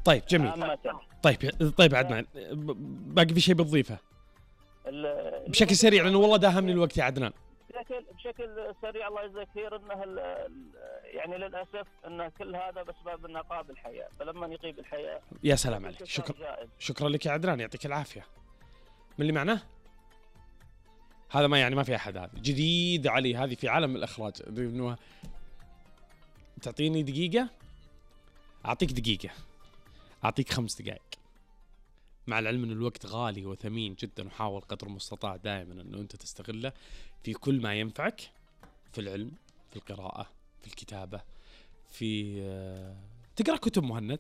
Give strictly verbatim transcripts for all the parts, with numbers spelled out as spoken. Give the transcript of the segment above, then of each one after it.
طيب جميل. طيب طيب عدنان، باقي في شيء بتضيفه بشكل سريع لأنه والله داهمني الوقت يا عدنان؟ بشكل بشكل سريع الله يجزاك خير، انه يعني للاسف ان كل هذا بسبب النقاب الحياه، فلما يغيب الحياه. يا سلام عليك، شكرا شكرا لك يا عدنان، يعطيك العافيه. من اللي معناه هذا ما يعني ما في احد، هذا جديد علي، هذه في عالم الاخراج انه تعطيني دقيقه، اعطيك دقيقه، اعطيك خمس دقائق، مع العلم ان الوقت غالي وثمين جدا، وحاول قدر المستطاع دائما انه انت تستغله في كل ما ينفعك، في العلم، في القراءة، في الكتابة، في آه... تقرأ كتب مهند.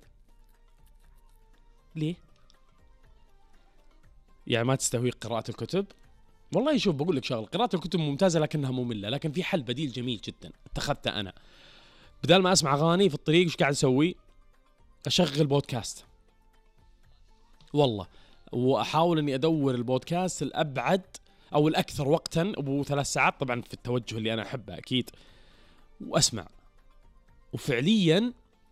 ليه؟ يعني ما تستهويك قراءة الكتب؟ والله شوف بقول لك شغله، قراءة الكتب ممتازة لكنها مملة، لكن في حل بديل جميل جدا اتخذته انا. بدل ما اسمع اغاني في الطريق وش قاعد اسوي؟ اشغل بودكاست. والله واحاول اني ادور البودكاست الابعد او الاكثر وقتا، ابو ثلاث ساعات طبعا في التوجه اللي انا احبه اكيد، واسمع. وفعليا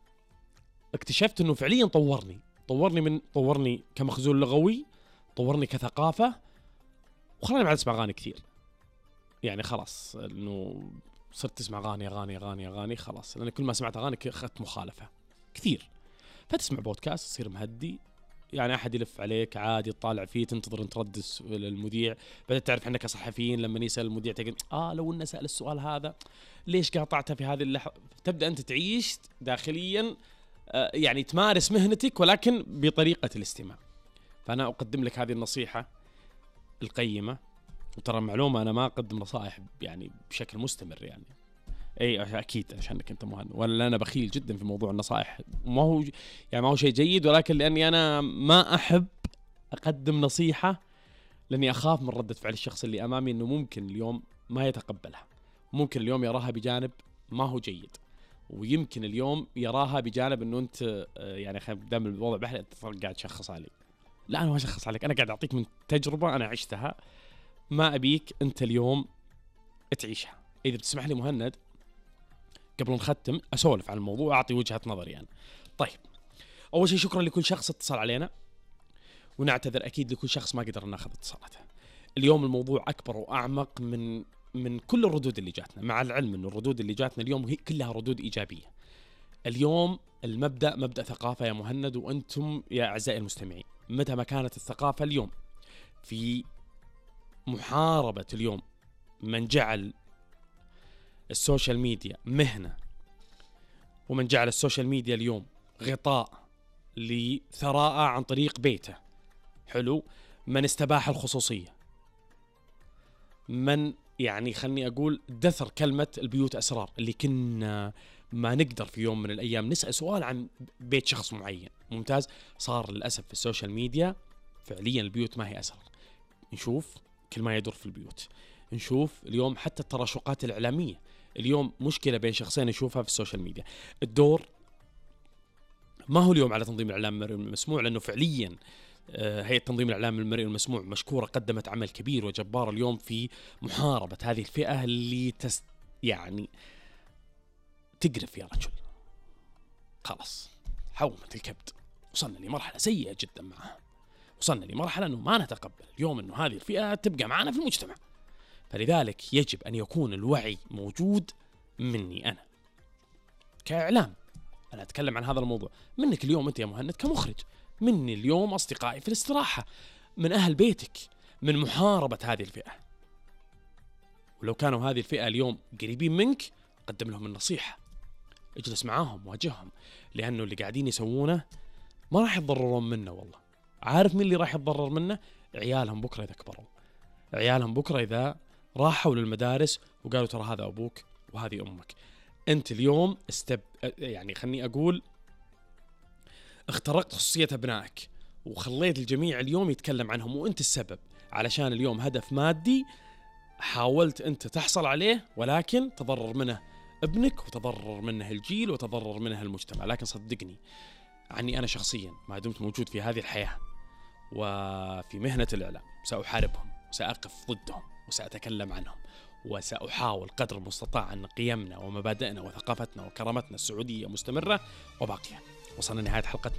اكتشفت انه فعليا طورني طورني من طورني كمخزون لغوي، طورني كثقافة، وخلاني بعد اسمع اغاني كثير. يعني خلاص انه صرت اسمع اغاني اغاني اغاني اغاني خلاص، لان كل ما سمعت اغاني اخذت مخالفة كثير. فتسمع بودكاست تصير مهدي، يعني احد يلف عليك عادي تطالع فيه، تنتظر انت ترد للمذيع، بدأت تعرف انك صحفيين لما يسأل المذيع تقول اه لو انه سأل السؤال هذا ليش قاطعته في هذه اللحظة. تبدأ انت تعيش داخليا آه يعني تمارس مهنتك ولكن بطريقة الاستماع. فانا اقدم لك هذه النصيحة القيمة، وترى معلومة انا ما اقدم نصائح يعني بشكل مستمر، يعني اي اكيد عشانك انت مهند، ولا انا بخيل جدا في موضوع النصائح، ما هو يعني ما هو شيء جيد، ولكن لاني انا ما احب اقدم نصيحة لاني اخاف من ردة فعل الشخص اللي امامي، انه ممكن اليوم ما يتقبلها، ممكن اليوم يراها بجانب ما هو جيد، ويمكن اليوم يراها بجانب انه انت يعني خلينا دام الوضع بحري انت قاعد تشخص علي. لا انا ما اشخص عليك، انا قاعد اعطيك من تجربة انا عشتها، ما ابيك انت اليوم تعيشها. اذا بتسمح لي مهند قبل نختم اسولف عن الموضوع، اعطي وجهة نظري يعني. طيب اول شيء شكرا لكل شخص اتصل علينا، ونعتذر اكيد لكل شخص ما قدر ناخذ اتصالاته. اليوم الموضوع اكبر واعمق من من كل الردود اللي جاتنا، مع العلم ان الردود اللي جاتنا اليوم هي كلها ردود ايجابية. اليوم المبدأ مبدأ ثقافة يا مهند، وانتم يا اعزائي المستمعين متى ما كانت الثقافة اليوم في محاربة اليوم من جعل السوشيال ميديا مهنة، ومن جعل السوشيال ميديا اليوم غطاء لثراء عن طريق بيته، حلو، من استباح الخصوصية، من يعني خلني أقول دثر كلمة البيوت أسرار، اللي كنا ما نقدر في يوم من الأيام نسأل سؤال عن بيت شخص معين ممتاز، صار للأسف في السوشيال ميديا فعليا البيوت ما هي أسرار، نشوف كل ما يدور في البيوت، نشوف اليوم حتى التراشقات الإعلامية اليوم مشكلة بين شخصين نشوفها في السوشيال ميديا. الدور ما هو اليوم على تنظيم الإعلام المرئي والمسموع، لأنه فعليا هيئة تنظيم الإعلام المرئي والمسموع مشكورة، قدمت عمل كبير وجبار اليوم في محاربة هذه الفئة اللي تست يعني تقرف يا رجل، خلاص حومت الكبد، وصلنا لمرحلة سيئة جدا معها، وصلنا لمرحلة أنه ما نتقبل اليوم أنه هذه الفئة تبقى معنا في المجتمع. فلذلك يجب أن يكون الوعي موجود مني أنا كإعلام، أنا أتكلم عن هذا الموضوع، منك اليوم أنت يا مهند كمخرج، مني اليوم أصدقائي في الاستراحة، من أهل بيتك، من محاربة هذه الفئة. ولو كانوا هذه الفئة اليوم قريبين منك قدم لهم النصيحة، اجلس معاهم واجههم، لأنه اللي قاعدين يسوونه ما راح يتضررون منه. والله عارف مين اللي راح يتضرر منه؟ عيالهم بكرة إذا كبروا، عيالهم بكرة إذا راحوا للمدارس وقالوا ترى هذا أبوك وهذه أمك. أنت اليوم استب يعني خلني أقول اخترقت خصوصية أبنائك وخليت الجميع اليوم يتكلم عنهم، وأنت السبب، علشان اليوم هدف مادي حاولت أنت تحصل عليه، ولكن تضرر منه ابنك وتضرر منه الجيل وتضرر منه المجتمع. لكن صدقني عني أنا شخصيا ما دمت موجود في هذه الحياة وفي مهنة الإعلام سأحاربهم وسأقف ضدهم وسأتكلم عنهم، وسأحاول قدر المستطاع أن قيمنا ومبادئنا وثقافتنا وكرامتنا السعودية مستمرة وباقية. وصلنا نهاية حلقتنا